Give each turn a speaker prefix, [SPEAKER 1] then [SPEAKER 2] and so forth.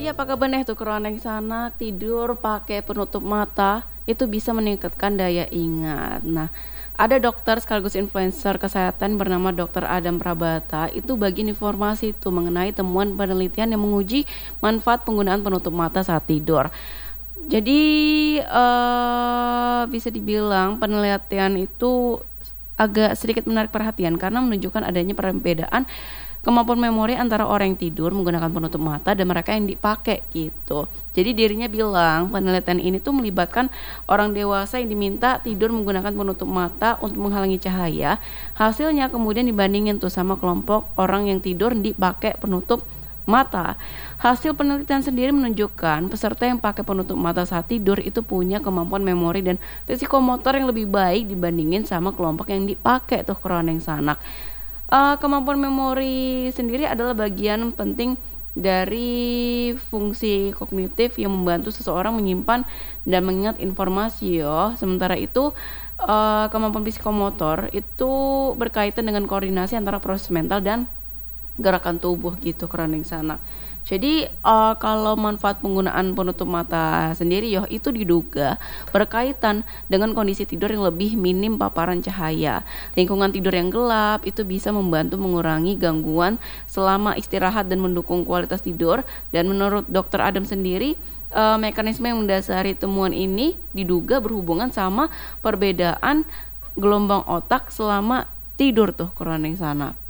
[SPEAKER 1] apa kabar nih tuh Kroneng sana tidur pakai penutup mata itu bisa meningkatkan daya ingat. Nah, ada dokter sekaligus influencer kesehatan bernama Dokter Adam Prabata itu bagi informasi tuh mengenai temuan penelitian yang menguji manfaat penggunaan penutup mata saat tidur. Jadi bisa dibilang penelitian itu agak sedikit menarik perhatian karena menunjukkan adanya perbedaan kemampuan memori antara orang yang tidur menggunakan penutup mata dan mereka yang dipakai gitu. Jadi dirinya bilang penelitian ini tuh melibatkan orang dewasa yang diminta tidur menggunakan penutup mata untuk menghalangi cahaya. Hasilnya kemudian dibandingin tuh sama kelompok orang yang tidur dipakai penutup mata. Hasil penelitian sendiri menunjukkan peserta yang pakai penutup mata saat tidur itu punya kemampuan memori dan psikomotor yang lebih baik dibandingin sama kelompok yang dipakai tuh Kroneng sanak. Kemampuan memori sendiri adalah bagian penting dari fungsi kognitif yang membantu seseorang menyimpan dan mengingat informasi yo. Sementara itu kemampuan psikomotor itu berkaitan dengan koordinasi antara proses mental dan gerakan tubuh gitu Kroneng sanak. Jadi kalau manfaat penggunaan penutup mata sendiri yo itu diduga berkaitan dengan kondisi tidur yang lebih minim paparan cahaya. Lingkungan tidur yang gelap itu bisa membantu mengurangi gangguan selama istirahat dan mendukung kualitas tidur. Dan menurut Dokter Adam sendiri mekanisme yang mendasari temuan ini diduga berhubungan sama perbedaan gelombang otak selama tidur tuh Kroneng sana.